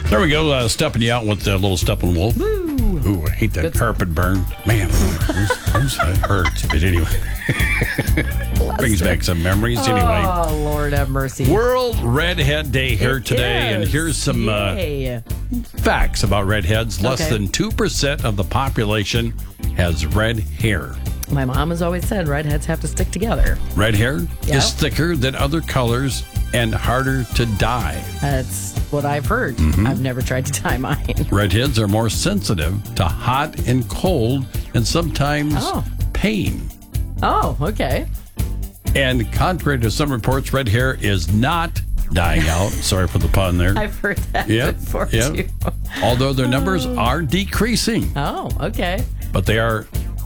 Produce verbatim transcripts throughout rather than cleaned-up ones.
There we go, uh, stepping you out with the little Steppenwolf. Woo! Ooh, I hate that Good carpet burn. Man, that hurts. But anyway, brings back some memories. Oh, anyway. Oh, Lord have mercy. World Redhead Day here it today. Is. And here's some uh, facts about redheads. Less okay. than two percent of the population has red hair. My mom has always said redheads have to stick together. Red hair yep. is thicker than other colors and harder to dye. That's what I've heard. Mm-hmm. I've never tried to dye mine. Redheads are more sensitive to hot and cold and sometimes oh. pain. Oh, okay. And contrary to some reports, red hair is not dying out. Sorry for the pun there. I've heard that yep. before, yep. too. Although their numbers are decreasing. Oh, okay. But they are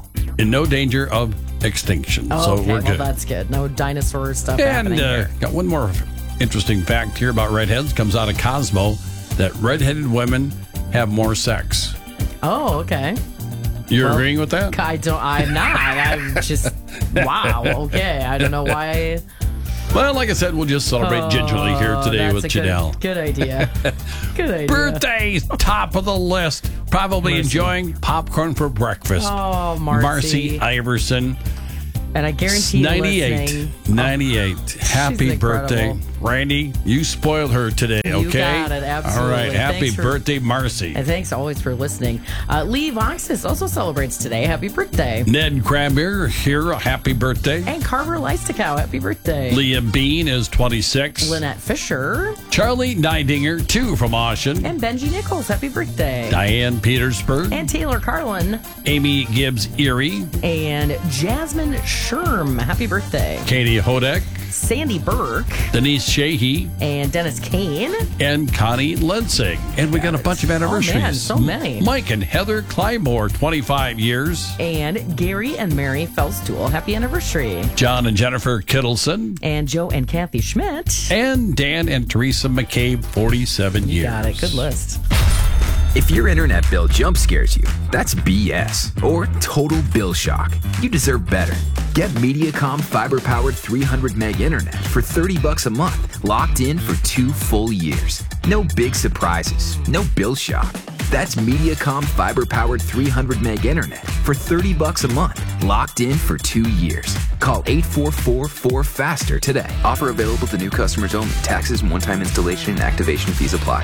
in no danger of extinction. Oh, so okay. we're well, good. That's good. No dinosaur stuff and, happening uh, here. Got one more interesting fact here about redheads. Comes out of Cosmo that redheaded women have more sex. Oh, okay. You're well, agreeing with that? I don't. I'm not. I'm just. Wow. Okay. I don't know why. Well, like I said, we'll just celebrate oh, gingerly here today with Janelle. Good, good idea. Good idea. Birthdays, top of the list. Probably Marcy. enjoying popcorn for breakfast. Oh, Marcy. Marcy Iverson. And I guarantee you ninety-eight. ninety-eight. Oh, Happy birthday. incredible. Randy, you spoiled her today, okay? You got it, absolutely. All right, happy Thanks for, birthday, Marcy. And thanks always for listening. Uh, Lee Voxis also celebrates today. Happy birthday. Ned Crabbeer here, happy birthday. And Carver Leistokow, happy birthday. Leah Bean is twenty-six. Lynette Fisher. Charlie Neidinger, two from Austin. And Benji Nichols, happy birthday. Diane Petersburg. And Taylor Carlin. Amy Gibbs Erie. And Jasmine Sherm, happy birthday. Katie Hodek. Sandy Burke. Denise Sheehy. And Dennis Kane. And Connie Lensing. And we got a bunch of anniversaries. Oh, man, so many. Mike and Heather Clymore, twenty-five years. And Gary and Mary Felstool, happy anniversary. John and Jennifer Kittleson. And Joe and Kathy Schmidt. And Dan and Teresa McCabe, forty-seven years. Got it. Good list. If your internet bill jump scares you, that's B S or total bill shock. You deserve better. Get Mediacom fiber-powered three hundred meg internet for thirty bucks a month, locked in for two full years. No big surprises, no bill shock. That's Mediacom fiber-powered three hundred meg internet for thirty bucks a month, locked in for two years. Call eight four four four faster today. Offer available to new customers only. Taxes and one-time installation and activation fees apply.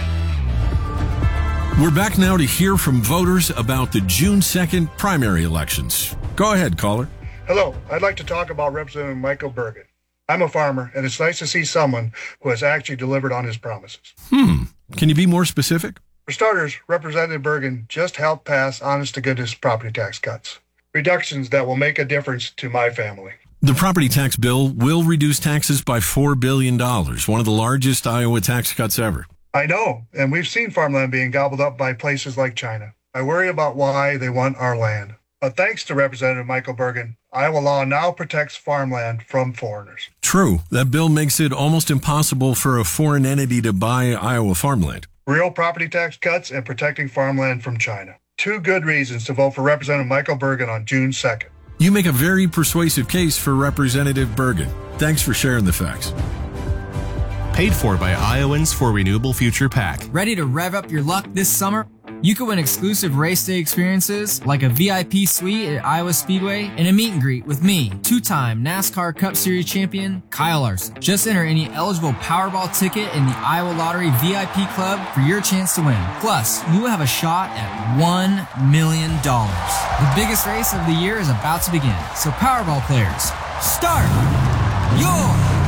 We're back now to hear from voters about the June second primary elections. Go ahead, caller. Hello, I'd like to talk about Representative Michael Bergen. I'm a farmer, and it's nice to see someone who has actually delivered on his promises. Hmm. Can you be more specific? For starters, Representative Bergen just helped pass honest-to-goodness property tax cuts, reductions that will make a difference to my family. The property tax bill will reduce taxes by four billion dollars, one of the largest Iowa tax cuts ever. I know, and we've seen farmland being gobbled up by places like China. I worry about why they want our land. But thanks to Representative Michael Bergen, Iowa law now protects farmland from foreigners. True. That bill makes it almost impossible for a foreign entity to buy Iowa farmland. Real property tax cuts and protecting farmland from China. Two good reasons to vote for Representative Michael Bergen on June second. You make a very persuasive case for Representative Bergen. Thanks for sharing the facts. Paid for by Iowans for Renewable Future PAC. Ready to rev up your luck this summer? You can win exclusive race day experiences like a V I P suite at Iowa Speedway and a meet and greet with me, two-time NASCAR Cup Series champion Kyle Larson. Just enter any eligible Powerball ticket in the Iowa Lottery V I P Club for your chance to win. Plus, you will have a shot at one million dollars. The biggest race of the year is about to begin, so Powerball players, start your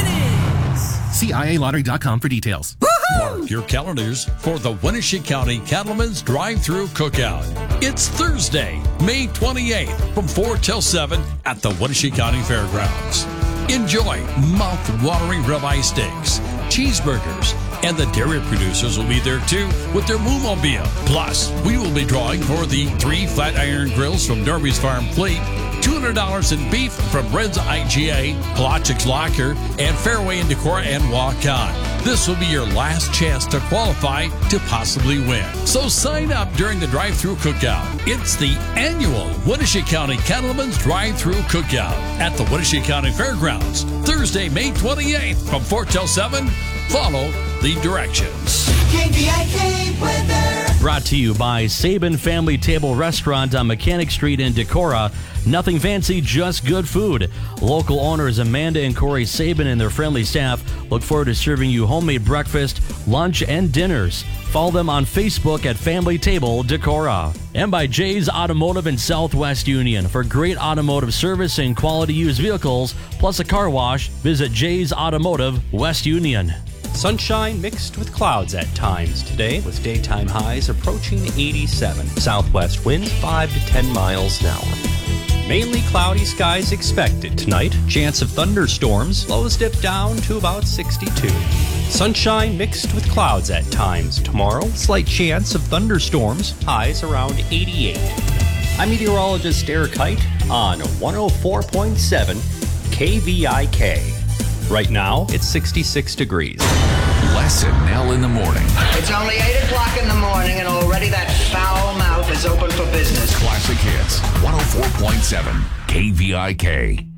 See I A lottery dot com for details. Mark your calendars for the Wenatchee County Cattlemen's Drive-Thru Cookout. It's Thursday, May twenty-eighth from four till seven at the Wenatchee County Fairgrounds. Enjoy mouth-watering ribeye steaks, cheeseburgers, and the dairy producers will be there too with their Moomobile. Plus, we will be drawing for the three flat iron grills from Norby's Farm Fleet, two hundred dollars in beef from Red's I G A, Polochik's Locker, and Fairway and Decor and Walk On. This will be your last chance to qualify to possibly win. So sign up during the drive-thru cookout. It's the annual Wenatchee County Cattlemen's Drive-Thru Cookout at the Wenatchee County Fairgrounds, Thursday, May twenty-eighth from four till seven. Follow the directions. K V I K weather. Brought to you by Sabin Family Table Restaurant on Mechanic Street in Decorah. Nothing fancy, just good food. Local owners Amanda and Corey Sabin and their friendly staff look forward to serving you homemade breakfast, lunch, and dinners. Follow them on Facebook at Family Table Decorah. And by Jay's Automotive in Southwest Union. For great automotive service and quality used vehicles, plus a car wash, visit Jay's Automotive, West Union. Sunshine mixed with clouds at times today, with daytime highs approaching eighty-seven. Southwest winds five to ten miles an hour. Mainly cloudy skies expected tonight. Chance of thunderstorms. Lows dip down to about sixty-two. Sunshine mixed with clouds at times tomorrow. Slight chance of thunderstorms. Highs around eighty-eight. I'm meteorologist Eric Height on one oh four point seven K V I K. Right now, it's sixty-six degrees. Les and Nell in the morning. It's only eight o'clock in the morning, and already that foul mouth is open for business. Classic Hits, one oh four point seven K V I K.